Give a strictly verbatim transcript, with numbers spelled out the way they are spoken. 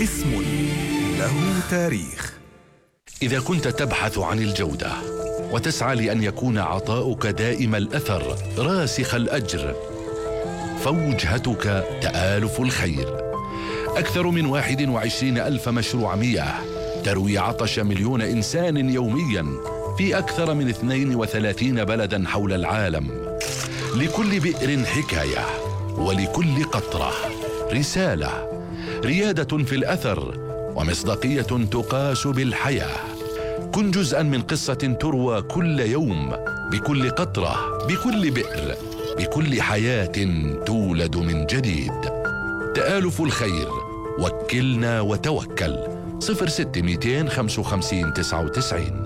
اسم له تاريخ. إذا كنت تبحث عن الجودة وتسعى لأن يكون عطاؤك دائم الأثر راسخ الأجر، فوجهتك تآلف الخير. أكثر من واحد وعشرين ألف مشروع مياه تروي عطش مليون إنسان يومياً في أكثر من اثنين وثلاثين بلداً حول العالم. لكل بئر حكاية، ولكل قطرة رسالة، ريادة في الأثر ومصداقية تقاس بالحياة. كن جزءاً من قصة تروى كل يوم، بكل قطرة، بكل بئر، بكل حياة تولد من جديد. تآلف الخير، وكلنا وتوكل. صفر ستة مئتين خمسة وخمسين تسعة وتسعين.